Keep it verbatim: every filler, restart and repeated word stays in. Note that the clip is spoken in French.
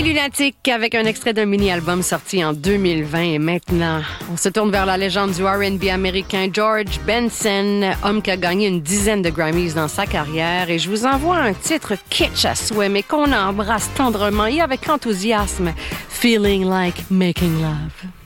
Lunatic avec un extrait d'un mini-album sorti en deux mille vingt. Et maintenant, on se tourne vers la légende du R and B américain George Benson, homme qui a gagné une dizaine de Grammys dans sa carrière. Et je vous envoie un titre kitsch à souhait, mais qu'on embrasse tendrement et avec enthousiasme. Feeling like making love.